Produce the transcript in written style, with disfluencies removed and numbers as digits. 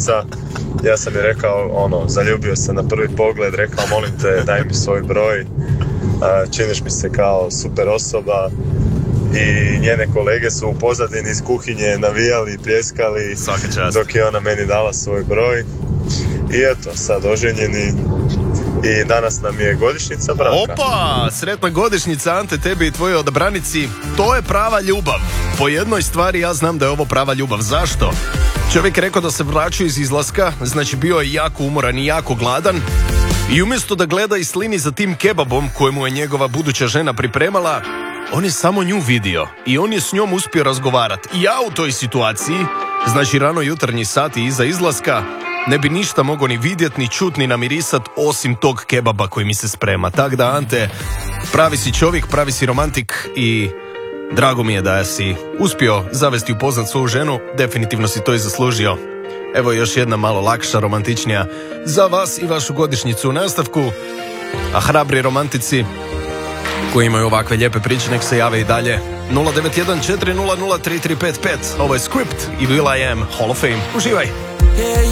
godišnjica. Ja sam je rekao, zaljubio se na prvi pogled, rekao molim te daj mi svoj broj, činiš mi se kao super osoba. I njene kolege su u pozadini iz kuhinje navijali, pljeskali dok je ona meni dala svoj broj. I eto, sad oženjeni i danas nam je godišnjica braka. Opa, sretna godišnjica Ante, tebi i tvojoj odabranici. To je prava ljubav. Po jednoj stvari ja znam da je ovo prava ljubav. Zašto? Čovjek je rekao da se vraćao iz izlaska, znači bio je jako umoran i jako gladan. I umjesto da gleda i slini za tim kebabom kojemu je njegova buduća žena pripremala, on je samo nju vidio i on je s njom uspio razgovarati. I ja u toj situaciji, znači rano jutarnji sati iza izlaska, ne bi ništa mogao ni vidjet, ni čut, ni namirisat osim tog kebaba koji mi se sprema. Tak da, Ante, pravi si čovjek, pravi si romantik i drago mi je da si uspio zavesti upoznat svoju ženu. Definitivno si to i zaslužio. Evo još jedna malo lakša, romantičnija za vas i vašu godišnjicu u nastavku. A hrabri romantici koji imaju ovakve lijepe priče nek se jave i dalje. 091 400 3355. Ovo je Script i Will I Am Hall of Fame. Uživaj!